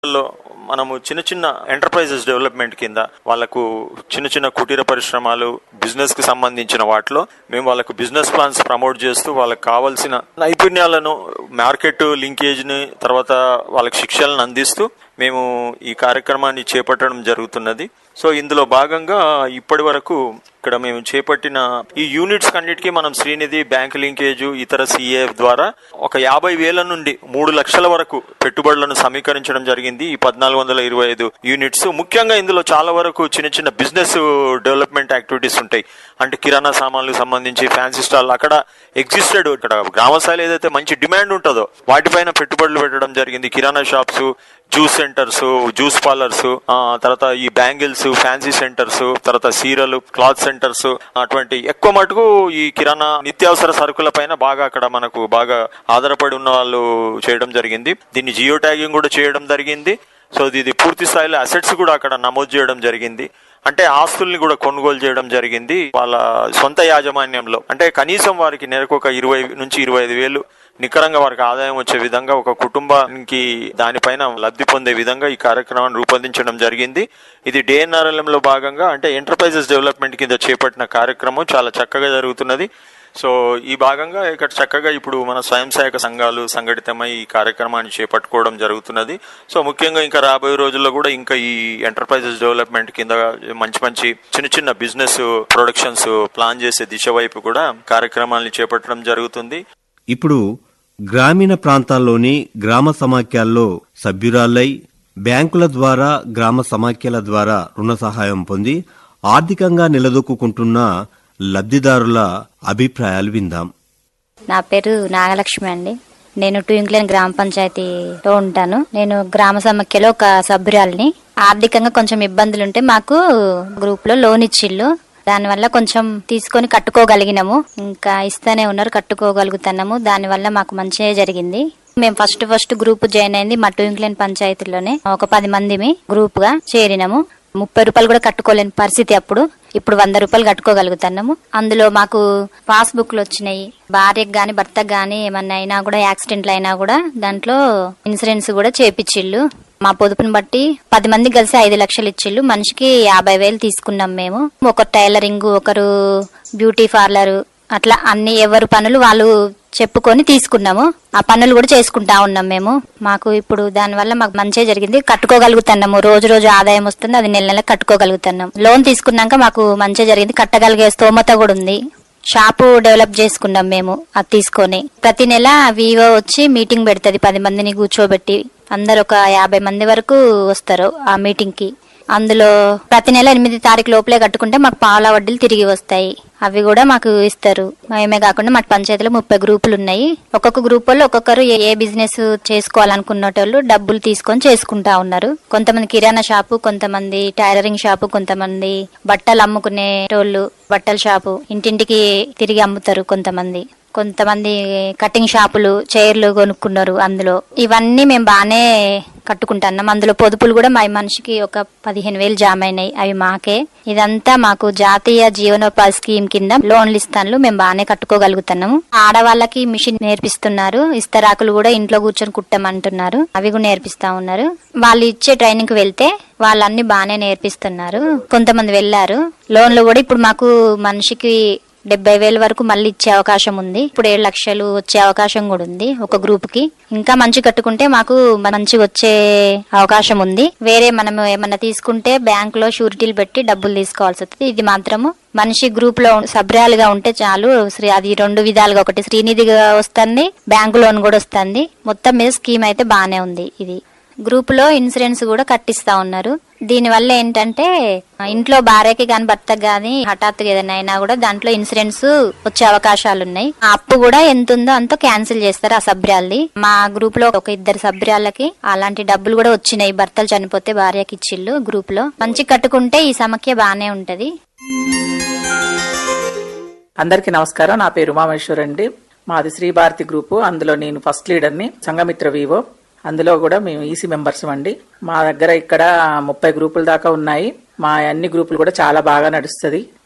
లో మనము చిన్న చిన్న ఎంటర్ప్రైజెస్ డెవలప్మెంట్ కింద వాళ్ళకు చిన్న చిన్న కుటీర పరిశ్రమలు బిజినెస్ కి సంబంధించిన వాటిలో మేము వాళ్ళకు బిజినెస్ ప్లాన్స్ ప్రమోట్ చేస్తూ వాళ్ళకి కావాల్సిన నైపుణ్యాలను మార్కెట్ లింకేజ్ ని తర్వాత వాళ్ళకి శిక్షలను అందిస్తూ మేము ఈ కార్యక్రమాన్ని చేపట్టడం జరుగుతున్నది. సో ఇందులో భాగంగా ఇప్పటి వరకు ఇక్కడ మేము చేపట్టిన ఈ యూనిట్స్ అన్నిటికీ మనం శ్రీనిధి, బ్యాంక్ లింకేజ్, ఇతర సిఏఎఫ్ ద్వారా ఒక 50,000 నుండి 3 లక్షల వరకు పెట్టుబడులను సమీకరించడం జరిగింది. ఈ 1425 యూనిట్స్ ముఖ్యంగా ఇందులో చాలా వరకు చిన్న చిన్న బిజినెస్ డెవలప్మెంట్ యాక్టివిటీస్ ఉంటాయి. అంటే కిరాణా సామాన్లకు సంబంధించి ఫ్యాన్సీ స్టాల్ అక్కడ ఎగ్జిస్టెడ్ ఇక్కడ గ్రామ స్థాయిలో ఏదైతే మంచి డిమాండ్ ఉంటుందో వాటిపైన పెట్టుబడులు పెట్టడం జరిగింది. కిరాణా shops, juice centres, juice parlours, తర్వాత ఈ బ్యాంగిల్స్, ఫ్యాన్సీ సెంటర్స్, తర్వాత సీరలు, క్లాత్ సెంటర్స్, అటువంటి ఎక్కువ మటుకు ఈ కిరాణా నిత్యావసర సరుకుల పైన బాగా అక్కడ మనకు బాగా ఆధారపడి ఉన్న వాళ్ళు చేయడం జరిగింది. దీన్ని జియో ట్యాగింగ్ కూడా చేయడం జరిగింది. సో ఇది పూర్తి స్థాయిలో అసెట్స్ కూడా అక్కడ నమోదు చేయడం జరిగింది. అంటే ఆస్తుల్ని కూడా కొనుగోలు చేయడం జరిగింది వాళ్ళ సొంత యాజమాన్యంలో. అంటే కనీసం వారికి నెలకు ఒక 20 నుంచి 25,000 నికరంగా వారికి ఆదాయం వచ్చే విధంగా ఒక కుటుంబానికి దానిపైన లబ్ధి పొందే విధంగా ఈ కార్యక్రమాన్ని రూపొందించడం జరిగింది. ఇది DNRLM లో భాగంగా అంటే ఎంటర్ప్రైజెస్ డెవలప్మెంట్ కింద చేపట్టిన కార్యక్రమం చాలా చక్కగా జరుగుతున్నది. సో ఈ భాగంగా ఇక్కడ చక్కగా ఇప్పుడు మన స్వయం సహాయక సంఘాలు సంఘటితమై ఈ కార్యక్రమాన్ని చేపట్టుకోవడం జరుగుతున్నది. సో ముఖ్యంగా ఇంకా రాబోయే రోజుల్లో కూడా ఇంకా ఈ ఎంటర్ప్రైజెస్ డెవలప్మెంట్ కింద మంచి మంచి చిన్న చిన్న బిజినెస్ ప్రొడక్షన్స్ ప్లాన్ చేసే దిశ వైపు కూడా కార్యక్రమాలను చేపట్టడం జరుగుతుంది. ఇప్పుడు గ్రామీణ ప్రాంతాల్లోని గ్రామ సమాఖ్యల్లో సభ్యురాలై బ్యాంకుల ద్వారా గ్రామ సమాఖ్యల ద్వారా రుణ సహాయం పొంది ఆర్థికంగా నిలదొక్కుంటున్న లబ్ధిదారుల అభిప్రాయాలు విందాం. నా పేరు నాగలక్ష్మి అండి. నేను ట్వింక్లేన్ గ్రామ పంచాయతీలో ఉంటాను. నేను గ్రామ సమాఖ్యలో ఒక సభ్యురాలిని. ఆర్థికంగా కొంచెం ఇబ్బందులుంటే మాకు గ్రూప్ లో లోన్ ఇచ్చిళ్ళు. దానివల్ల కొంచెం తీసుకొని కట్టుకోగలిగినాము. ఇంకా ఇస్తూనే ఉన్నారు, కట్టుకోగలుగుతున్నాము. దానివల్ల మాకు మంచిగా జరిగింది. మేము ఫస్ట్ గ్రూప్ జాయిన్ అయింది మా ట్వింక్లేన్ పంచాయతీలోనే. ఒక 10 మందిమి గ్రూప్ గా చేరినాము. 30 రూపాయలు కూడా కట్టుకోలేని పరిస్థితి అప్పుడు. ఇప్పుడు 100 రూపాయలు కట్టుకోగలుగుతున్నాము. అందులో మాకు పాస్బుక్లు వచ్చినాయి. భార్యకు గాని భర్తకు గాని ఏమన్నా అయినా కూడా యాక్సిడెంట్లు అయినా కూడా దాంట్లో ఇన్సూరెన్స్ కూడా చేపిచ్చిళ్ళు. మా పొదుపుని బట్టి 10 మందికి కలిసి 5 లక్షలు ఇచ్చిళ్ళు. మనిషికి 50,000 తీసుకున్నాం మేము. ఒకరు టైలరింగ్, ఒకరు బ్యూటీ పార్లర్, అట్లా అన్ని ఎవరు పనులు వాళ్ళు చెప్పుకొని తీసుకున్నాము. ఆ పనులు కూడా చేసుకుంటా ఉన్నాం మేము. మాకు ఇప్పుడు దాని వల్ల మాకు మంచిగా జరిగింది. కట్టుకోగలుగుతున్నాము. రోజు ఆదాయం వస్తుంది. అది నెల కట్టుకోగలుగుతున్నాం. లోన్ తీసుకున్నాక మాకు మంచిగా జరిగింది. కట్టగలిగే స్తోమత కూడా ఉంది. షాపు డెవలప్ చేసుకున్నాం మేము అది తీసుకొని. ప్రతి నెల వివో వచ్చి మీటింగ్ పెడుతుంది. 10 మందిని కూర్చోబెట్టి అందరు ఒక 50 మంది వరకు వస్తారు ఆ మీటింగ్ కి. అందులో ప్రతి నెల 8 తారీఖు లోపలే కట్టుకుంటే మాకు పాల వడ్డీలు తిరిగి వస్తాయి. అవి కూడా మాకు ఇస్తారు. మేమే కాకుండా మాకు పంచాయతీలో 30 గ్రూపులు ఉన్నాయి. ఒక్కొక్క గ్రూప్ వాళ్ళు ఒక్కొక్కరు ఏ బిజినెస్ చేసుకోవాలనుకున్నటోళ్ళు డబ్బులు తీసుకొని చేసుకుంటా ఉన్నారు. కొంతమంది కిరాణా షాపు, కొంతమంది టైలరింగ్ షాపు, కొంతమంది బట్టలు అమ్ముకునేటోళ్ళు బట్టల షాపు ఇంటింటికి తిరిగి అమ్ముతారు. కొంతమంది కటింగ్ షాపులు, చైర్లు కొనుక్కున్నారు. అందులో ఇవన్నీ మేము బాగానే కట్టుకుంటున్నాం. అందులో పొదుపులు కూడా మా మనిషికి ఒక 15,000 జామ అయినాయి. అవి మాకే. ఇదంతా మాకు జాతీయ జీవనోపాధి స్కీమ్ కింద లోన్లు ఇస్తాను. మేము బాగానే కట్టుకోగలుగుతున్నాము. ఆడవాళ్ళకి మిషన్ నేర్పిస్తున్నారు. ఇస్తరాకులు కూడా ఇంట్లో కూర్చొని కుట్టమంటున్నారు. అవి కూడా నేర్పిస్తా ఉన్నారు. వాళ్ళు ఇచ్చే ట్రైనింగ్ కి వెళ్తే వాళ్ళన్ని బాగానే నేర్పిస్తున్నారు. కొంతమంది వెళ్లారు. లోన్లు కూడా ఇప్పుడు మాకు మనిషికి 70,000 వరకు మళ్ళీ ఇచ్చే అవకాశం ఉంది. ఇప్పుడు 7 లక్షలు వచ్చే అవకాశం కూడా ఉంది ఒక గ్రూప్ కి. ఇంకా మంచి కట్టుకుంటే మాకు మంచిగా వచ్చే అవకాశం ఉంది. వేరే మనం ఏమన్నా తీసుకుంటే బ్యాంక్ లో షూరిటీలు పెట్టి డబ్బులు తీసుకోవాల్సి వస్తుంది. ఇది మాత్రము మనిషి గ్రూప్ లో సభ్యురాలుగా ఉంటే చాలు. అది 2 విధాలుగా, ఒకటి శ్రీనిధిగా వస్తుంది, బ్యాంకు లోన్ కూడా వస్తుంది. మొత్తం మీద స్కీమ్ అయితే బానే ఉంది. ఇది గ్రూప్ లో ఇన్సూరెన్స్ కూడా కట్టిస్తా ఉన్నారు. దీని వల్ల ఏంటంటే ఇంట్లో భార్యకి గాని భర్తకి గాని హఠాత్తుగా ఏదైనా అయినా కూడా దాంట్లో ఇన్సూరెన్స్ వచ్చే అవకాశాలు ఉన్నాయి. ఆ అప్పు కూడా ఎంత ఉందో అంత క్యాన్సిల్ చేస్తారు ఆ సభ్యురాలది. మా గ్రూప్ లో ఒక 2 సభ్యురాలకి అలాంటి డబ్బులు కూడా వచ్చినాయి. భర్తలు చనిపోతే భార్యకి ఇచ్చిళ్ళు. గ్రూప్ లో మంచి కట్టుకుంటే ఈ సమాఖ్య బానే ఉంటది. అందరికి నమస్కారం. నా పేరు ఉమామేశ్వర్ అండి. మాది శ్రీ భారతి గ్రూప్. అందులో నేను ఫస్ట్ లీడర్ని, సంఘమిత్ర వివో. అందులో కూడా మేము ఈసీ మెంబర్స్ అండి. మా దగ్గర ఇక్కడ 30 గ్రూపుల దాకా ఉన్నాయి. మా అన్ని గ్రూపులు కూడా చాలా బాగా నడుస్తుంది.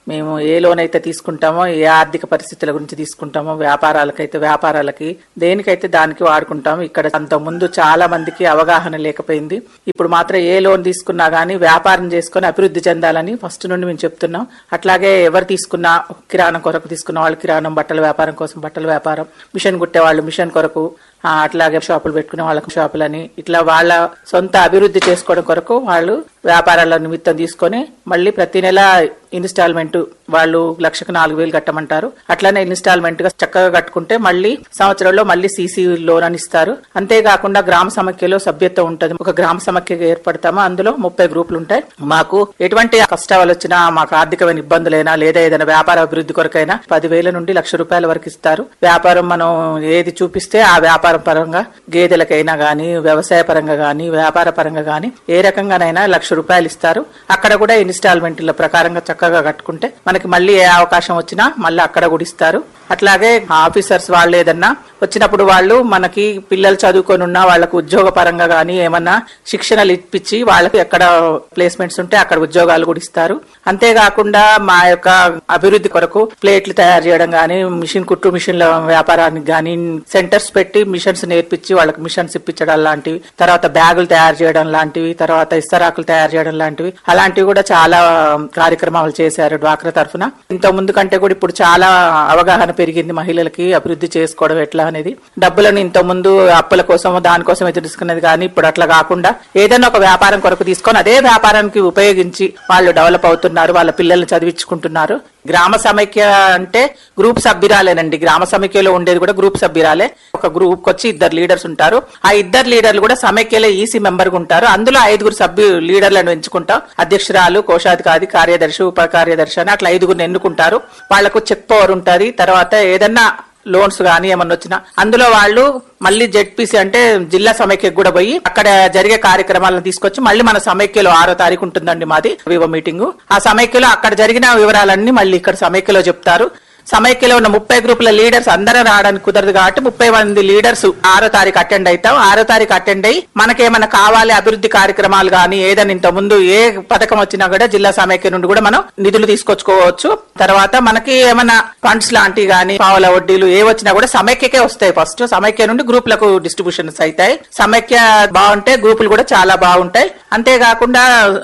మేము ఏ లోన్ అయితే తీసుకుంటామో, ఏ ఆర్థిక పరిస్థితుల గురించి తీసుకుంటామో, వ్యాపారాలకైతే వ్యాపారాలకి, దేనికైతే దానికి వాడుకుంటాము. ఇక్కడ అంత ముందు చాలా మందికి అవగాహన లేకపోయింది. ఇప్పుడు మాత్రం ఏ లోన్ తీసుకున్నా గానీ వ్యాపారం చేసుకుని అభివృద్ధి చెందాలని ఫస్ట్ నుండి మేము చెప్తున్నాం. అట్లాగే ఎవరు తీసుకున్నా, కిరాణం కొరకు తీసుకున్న వాళ్ళు కిరాణం, బట్టల వ్యాపారం కోసం బట్టల వ్యాపారం, మిషన్ కుట్టే వాళ్ళు మిషన్ కొరకు, అట్లాగే షాపులు పెట్టుకునే వాళ్ళకు షాపులని, ఇట్లా వాళ్ళ సొంత అభివృద్ధి చేసుకోవడం కొరకు వాళ్ళు వ్యాపారాల నిమిత్తం తీసుకొని మళ్ళీ ప్రతి నెల ఇన్స్టాల్మెంట్ వాళ్ళు 1,04,000 కట్టమంటారు. అట్లానే ఇన్స్టాల్మెంట్ గా చక్కగా కట్టుకుంటే మళ్ళీ సంవత్సరంలో మళ్ళీ సీసీ లోన్ అని ఇస్తారు. అంతేకాకుండా గ్రామ సమైక్యలో సభ్యత్వం ఉంటది. ఒక గ్రామ సమైక్యగా ఏర్పడతామో అందులో 30 గ్రూపులు ఉంటాయి. మాకు ఎటువంటి కష్టాలు వచ్చినా, మాకు ఆర్థికమైన ఇబ్బందులైనా లేదా ఏదైనా వ్యాపార అభివృద్ధి కొరకైనా 10,000 నుండి ₹1,00,000 వరకు ఇస్తారు. వ్యాపారం మనం ఏది చూపిస్తే ఆ వ్యాపారం పరంగా, గేదెలకైనా గానీ, వ్యవసాయ పరంగా గానీ, వ్యాపార పరంగా గానీ ఏ రకంగానైనా ₹1,00,000 ఇస్తారు. అక్కడ కూడా ఇన్స్టాల్మెంట్ల ప్రకారంగా చక్కగా కట్టుకుంటే మనకి మళ్ళీ ఏ అవకాశం వచ్చినా మళ్ళీ అక్కడ కూడా ఇస్తారు. అట్లాగే ఆఫీసర్స్ వాళ్ళు ఏదన్నా వచ్చినప్పుడు వాళ్ళు మనకి పిల్లలు చదువుకొని ఉన్నా వాళ్ళకు ఉద్యోగ పరంగా గానీ ఏమన్నా శిక్షణలు ఇప్పించి వాళ్ళకి ఎక్కడ ప్లేస్మెంట్స్ ఉంటే అక్కడ ఉద్యోగాలు కూడా ఇస్తారు. అంతేకాకుండా మా యొక్క అభివృద్ధి కొరకు ప్లేట్లు తయారు చేయడం గానీ, కుట్టు మిషన్ల వ్యాపారానికి గానీ సెంటర్స్ పెట్టి మిషన్స్ నేర్పించి వాళ్ళకి మిషన్స్ ఇప్పించడం లాంటివి, తర్వాత బ్యాగులు తయారు చేయడం లాంటివి, తర్వాత ఇస్తరాకులు తయారు చేయడం లాంటివి, అలాంటివి కూడా చాలా కార్యక్రమాలు చేశారు డ్వాక్రా తరఫున. ఇంత ముందు కంటే కూడా ఇప్పుడు చాలా అవగాహన పెరిగింది మహిళలకి అభివృద్ధి చేసుకోవడం ఎట్లా అనేది. డబ్బులను ఇంత ముందు అప్పుల కోసం దానికోసం ఎదురు తీసుకునేది కానీ ఇప్పుడు అట్లా కాకుండా ఏదైనా ఒక వ్యాపారం కొరకు తీసుకొని అదే వ్యాపారానికి ఉపయోగించి వాళ్ళు డెవలప్ అవుతున్నారు, వాళ్ళ పిల్లల్ని చదివించుకుంటున్నారు. గ్రామ సమైక్య అంటే గ్రూప్ సభ్యురాలేనండి. గ్రామ సమైక్యలో ఉండేది కూడా గ్రూప్ సభ్యురాలే. ఒక గ్రూప్ కి వచ్చి 2 లీడర్స్ ఉంటారు. ఆ 2 లీడర్లు కూడా సమైక్యలో ఈసీ మెంబర్ గా ఉంటారు. అందులో 5 సభ్యు లీడర్లను ఎంచుకుంటాం. అధ్యక్షురాలు, కోశాధికారి, కార్యదర్శి, ఉప కార్యదర్శి అని అట్లా 5 ఎన్నుకుంటారు. వాళ్లకు చెక్ పవర్ ఉంటది. తర్వాత ఏదన్నా లోన్స్ గానీ ఏమన్నా వచ్చినా అందులో వాళ్ళు మళ్ళీ జెడ్పీసీ అంటే జిల్లా సమైక్యకు కూడా పోయి అక్కడ జరిగే కార్యక్రమాలను తీసుకొచ్చి మళ్ళీ మన సమైక్యలో 6వ తారీఖు ఉంటుందండి మాది వివో మీటింగ్. ఆ సమైక్యలో అక్కడ జరిగిన వివరాలన్నీ మళ్ళీ ఇక్కడ సమైక్యలో చెప్తారు. సమైక్యలో ఉన్న 30 గ్రూపుల లీడర్స్ అందరూ రావడానికి కుదరదు కాబట్టి 30 మంది లీడర్స్ 6వ తారీఖు అటెండ్ అవుతాం. 6వ తారీఖు అటెండ్ అయ్యి మనకేమైనా కావాలి అభివృద్ధి కార్యక్రమాలు గానీ ఏదైనా ఇంత ముందు ఏ పథకం వచ్చినా కూడా జిల్లా సమైక్య నుండి కూడా మనం నిధులు తీసుకొచ్చుకోవచ్చు. తర్వాత మనకి ఏమైనా ఫండ్స్ లాంటివి గానీ పావుల వడ్డీలు ఏ వచ్చినా కూడా సమైక్యకే వస్తాయి. ఫస్ట్ సమైక్య నుండి గ్రూపులకు డిస్ట్రిబ్యూషన్స్ అవుతాయి. సమైక్య బాగుంటే గ్రూపులు కూడా చాలా బాగుంటాయి. అంతేకాకుండా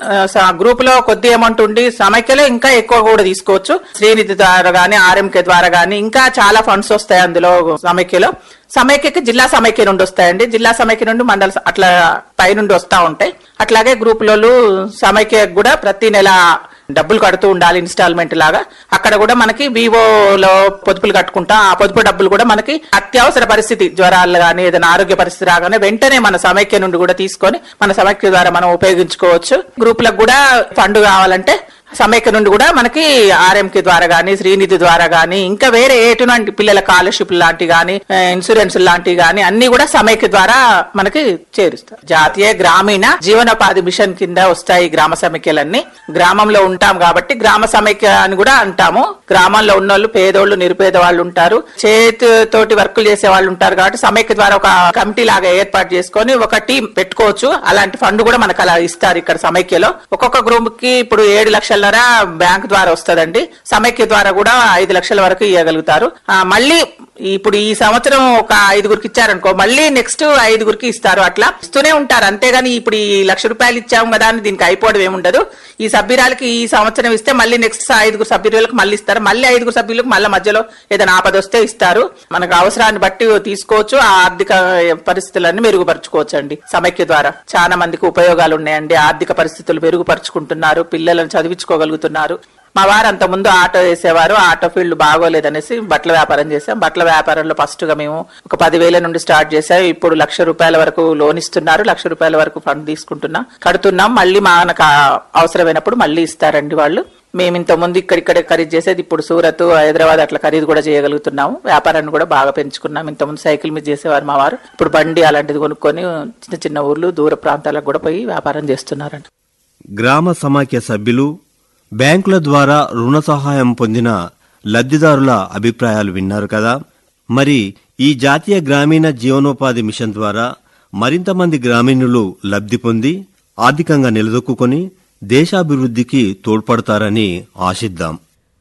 గ్రూప్ లో కొద్ది అమౌంట్ ఉండి సమైక్యలో ఇంకా ఎక్కువ కూడా తీసుకోవచ్చు. శ్రీనిధి ద్వారా గానీ ఆర్ఎంకే ద్వారా గానీ ఇంకా చాలా ఫండ్స్ వస్తాయి అందులో సమైక్యలో. సమైక్యకి జిల్లా సమైక్య నుండి వస్తాయండి. జిల్లా సమైక్య నుండి మండల అట్లా పై నుండి వస్తా ఉంటాయి. అట్లాగే గ్రూపులలో సమైక్య కూడా ప్రతి నెల డబ్బులు కడుతూ ఉండాలి ఇన్స్టాల్మెంట్ లాగా. అక్కడ కూడా మనకి వివోలో పొదుపులు కట్టుకుంటాం. ఆ పొదుపు డబ్బులు కూడా మనకి అత్యవసర పరిస్థితి, జ్వరాలు గానీ ఏదైనా ఆరోగ్య పరిస్థితి రాగానే వెంటనే మన సమైక్య నుండి కూడా తీసుకొని మన సమైక్య ద్వారా మనం ఉపయోగించుకోవచ్చు. గ్రూపులకు కూడా ఫండ్ కావాలంటే సమైక్య నుండి కూడా మనకి ఆర్ఎంకే ద్వారా గానీ శ్రీనిధి ద్వారా గానీ ఇంకా వేరే ఎటువంటి పిల్లల స్కాలర్షిప్ లాంటివి గానీ ఇన్సూరెన్స్ లాంటివి గానీ అన్ని కూడా సమైక్య ద్వారా మనకి చేరుస్తారు. జాతీయ గ్రామీణ జీవనోపాధి మిషన్ కింద వస్తాయి గ్రామ సమైక్యలన్నీ. గ్రామంలో ఉంటాం కాబట్టి గ్రామ సమైక్య అని కూడా అంటాము. గ్రామంలో ఉన్న వాళ్ళు పేదోళ్ళు, నిరుపేద వాళ్ళు ఉంటారు, చేతితోటి వర్కులు చేసే వాళ్ళు ఉంటారు కాబట్టి సమైక్య ద్వారా ఒక కమిటీ లాగా ఏర్పాటు చేసుకొని ఒక టీం పెట్టుకోవచ్చు. అలాంటి ఫండ్ కూడా మనకు అలా ఇస్తారు ఇక్కడ సమైక్యలో. ఒక్కొక్క గ్రూప్ కి ఇప్పుడు 7 లక్షల బ్యాంక్ ద్వారా వస్తుందండి. సమైక్య ద్వారా కూడా 5 లక్షల వరకు ఇవ్వగలుగుతారు. మళ్ళీ ఇప్పుడు ఈ సంవత్సరం ఒక 5గురికి ఇచ్చారనుకో మళ్ళీ నెక్స్ట్ 5గురికి ఇస్తారు. అట్లా ఇస్తూనే ఉంటారు. అంతేగాని ఇప్పుడు ఈ ₹1,00,000 ఇచ్చాము కదా అని దీనికి అయిపోవడం ఏముండదు. ఈ సభ్యురాలకి ఈ సంవత్సరం ఇస్తే మళ్ళీ నెక్స్ట్ 5 సభ్యులకు మళ్ళీ ఇస్తారు. మళ్ళీ 5 సభ్యులకు మళ్ళీ మధ్యలో ఏదైనా ఆపద వస్తే ఇస్తారు. మనకు అవసరాన్ని బట్టి తీసుకోవచ్చు. ఆ ఆర్థిక పరిస్థితులన్నీ మెరుగుపరచుకోవచ్చు అండి. సమైక్య ద్వారా చాలా మందికి ఉపయోగాలు ఉన్నాయండి. ఆర్థిక పరిస్థితులు మెరుగుపరుచుకుంటున్నారు, పిల్లలను చదివించుకోగలుగుతున్నారు. మా వారు అంత ముందు ఆటో వేసేవారు. ఆటో ఫీల్డ్ బాగోలేదనేసి బట్టల వ్యాపారం చేశాం. బట్టల వ్యాపారంలో ఫస్ట్ గా మేము ఒక 10,000 నుండి స్టార్ట్ చేసాం. ఇప్పుడు ₹1,00,000 వరకు లోన్ ఇస్తున్నారు. ₹1,00,000 వరకు ఫండ్ తీసుకుంటున్నాం, కడుతున్నాం. మళ్ళీ మనకు అవసరమైనప్పుడు మళ్ళీ ఇస్తారండి వాళ్ళు. మేము ఇంత ముందు ఇక్కడిక్కడే ఖరీదు చేసేది ఇప్పుడు సూరత్, హైదరాబాద్ అట్లా ఖరీదు కూడా చేయగలుగుతున్నాము. వ్యాపారాన్ని కూడా బాగా పెంచుకున్నాం. ఇంత ముందు సైకిల్ మీద చేసేవారు మా వారు. ఇప్పుడు బండి అలాంటిది కొనుక్కొని చిన్న చిన్న ఊర్లు, దూర ప్రాంతాలకు కూడా పోయి వ్యాపారం చేస్తున్నారండి. గ్రామ సమాఖ్య సభ్యులు బ్యాంకుల ద్వారా రుణ సహాయం పొందిన లబ్ధిదారుల అభిప్రాయాలు విన్నారు కదా. మరి ఈ జాతీయ గ్రామీణ జీవనోపాధి మిషన్ ద్వారా మరింత మంది గ్రామీణులు లబ్ధి పొంది ఆర్థికంగా నిలదొక్కుని దేశాభివృద్ధికి తోడ్పడతారని ఆశిద్దాం.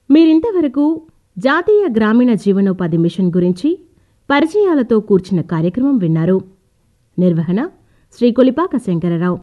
మీరింతవరకు జాతీయ గ్రామీణ జీవనోపాధి మిషన్ గురించి పరిచయాలతో కూర్చిన కార్యక్రమం విన్నారు. నిర్వహణ శ్రీ కొలిపాక శంకరరావు.